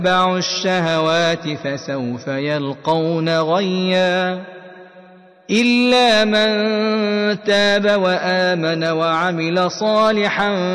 اتبعوا الشهوات فسوف يلقون غيا إلا من تاب وآمن وعمل صالحا